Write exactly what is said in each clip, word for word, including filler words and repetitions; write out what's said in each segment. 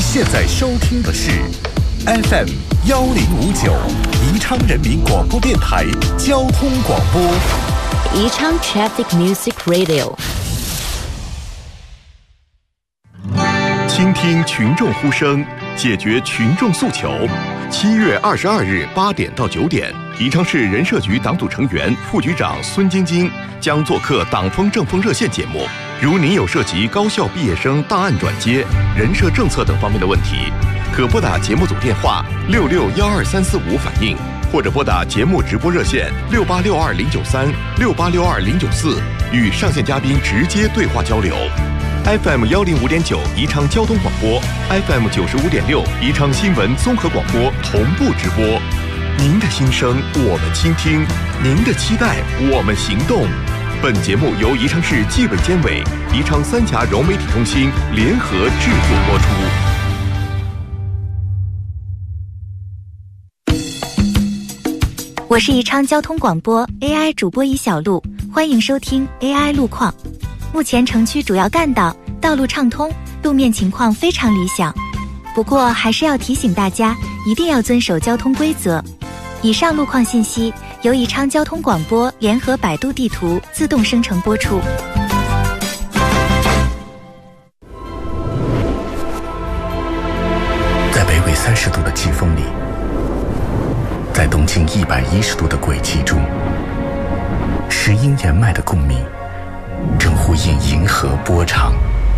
现在收听的是 F M 幺零五九宜昌人民广播电台交通广播， 宜昌 Traffic Music Radio， 倾听群众呼声，解决群众诉求。七月二十二日八点到九点，宜昌市人社局党组成员、副局长孙晶晶将做客党风政风热线节目。如您有涉及高校毕业生档案转接、人社政策等方面的问题，可拨打节目组电话六六幺二三四五反映，或者拨打节目直播热线六八六二零九三、六八六二零九四，与上线嘉宾直接对话交流。F M 幺零五点九宜昌交通广播 ，F M 九十五点六宜昌新闻综合广播同步直播。您的心声我们倾听，您的期待我们行动。本节目由宜昌市纪委监委、宜昌三峡融媒体中心联合制作播出。我是宜昌交通广播 A I 主播尹小璐，欢迎收听 A I 路况。目前城区主要干道道路畅通，路面情况非常理想。不过还是要提醒大家，一定要遵守交通规则。以上路况信息由宜昌交通广播联合百度地图自动生成播出。 在北纬三十度的季风里，在东经一百一十度的轨迹中，石英岩脉的共鸣正呼应银河波长。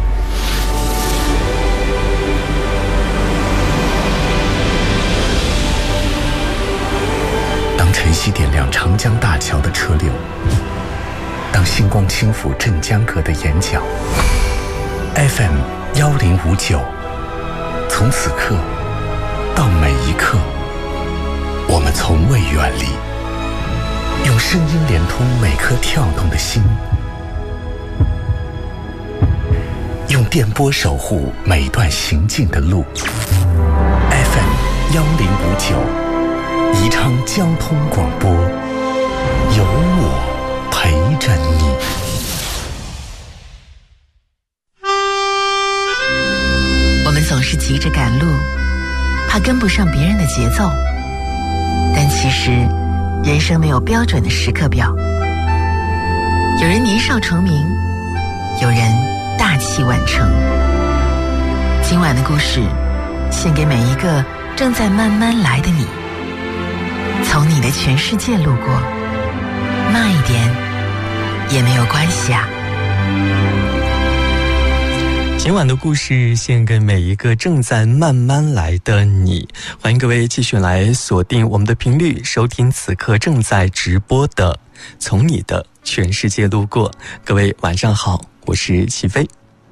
当晨曦点亮长江大桥的车流，当星光轻抚镇江阁的眼角， F M 幺零五九，从此刻到每一刻，我们从未远离，用声音连通每颗跳动的心，用电波守护每段行进的路。 F M 幺零五九宜昌交通广播，有我陪着你。 我们总是急着赶路，怕跟不上别人的节奏，但其实人生没有标准的时刻表。有人年少成名，有人大器晚成。今晚的故事献给每一个正在慢慢来的你，从你的全世界路过，慢一点也没有关系啊。 今晚的故事献给每一个正在慢慢来的你，欢迎各位继续来锁定我们的频率，收听此刻正在直播的从你的全世界路过。各位晚上好，我是齐飞。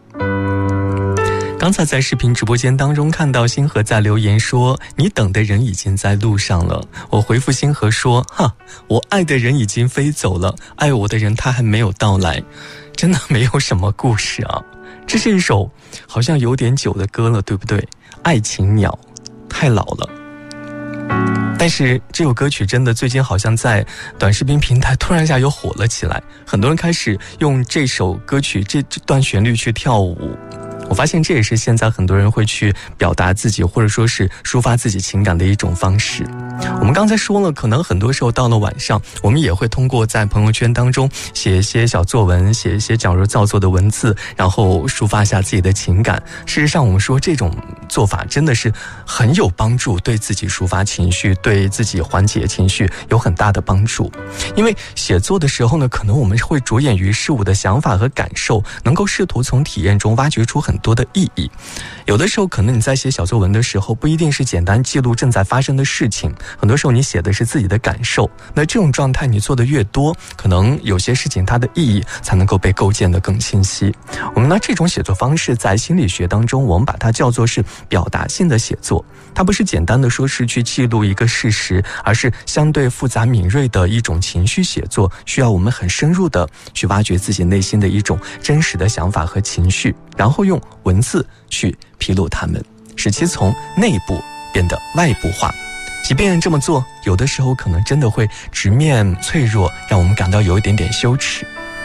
刚才在视频直播间当中看到星河在留言说，你等的人已经在路上了。我回复星河说，哈，我爱的人已经飞走了，爱我的人他还没有到来。真的没有什么故事啊，这是一首好像有点久的歌了，对不对？爱情鸟，太老了。但是这首歌曲真的最近好像在短视频平台突然下又火了起来，很多人开始用这首歌曲这段旋律去跳舞。我发现这也是现在很多人会去表达自己或者说是抒发自己情感的一种方式。我们刚才说了，可能很多时候到了晚上，我们也会通过在朋友圈当中写一些小作文，写一些矫揉造作的文字，然后抒发一下自己的情感。事实上我们说这种做法真的是很有帮助，对自己抒发情绪，对自己缓解情绪有很大的帮助。因为写作的时候呢，可能我们会着眼于事物的想法和感受，能够试图从体验中挖掘出很多的意义。有的时候可能你在写小作文的时候，不一定是简单记录正在发生的事情，很多时候你写的是自己的感受。那这种状态你做的越多，可能有些事情它的意义才能够被构建得更清晰。我们呢这种写作方式在心理学当中，我们把它叫做是表达性的写作。它不是简单的说是去记录一个事实，而是相对复杂敏锐的一种情绪写作，需要我们很深入的去挖掘自己内心的一种真实的想法和情绪，然后用文字去披露它们，使其从内部变得外部化。即便这么做，有的时候可能真的会直面脆弱，让我们感到有一点点羞耻。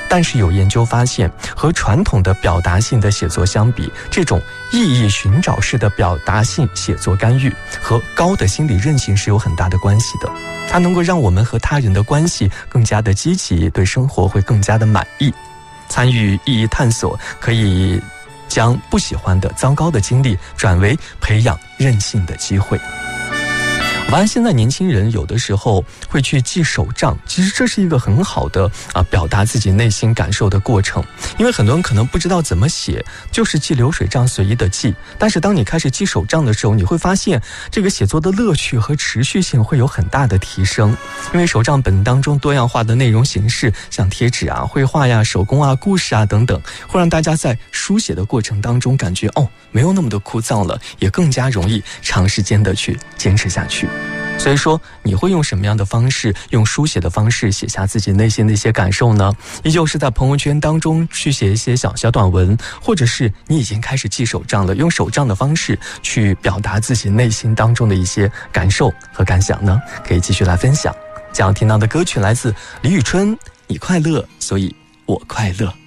但是有研究发现，和传统的表达性的写作相比，这种意义寻找式的表达性写作干预和高的心理韧性是有很大的关系的。它能够让我们和他人的关系更加的积极，对生活会更加的满意。参与意义探索，可以将不喜欢的糟糕的经历转为培养韧性的机会。我发现现在年轻人有的时候会去记手账，其实这是一个很好的啊表达自己内心感受的过程。因为很多人可能不知道怎么写，就是记流水账随意的记。但是当你开始记手账的时候，你会发现这个写作的乐趣和持续性会有很大的提升。因为手账本当中多样化的内容形式，像贴纸啊、绘画呀、手工啊、故事啊等等，会让大家在书写的过程当中感觉哦，没有那么的枯燥了，也更加容易长时间的去坚持下去。所以说，你会用什么样的方式，用书写的方式写下自己内心的一些感受呢？依旧是在朋友圈当中去写一些小小短文，或者是你已经开始记手账了，用手账的方式去表达自己内心当中的一些感受和感想呢？可以继续来分享。将要听到的歌曲来自李宇春，你快乐，所以我快乐。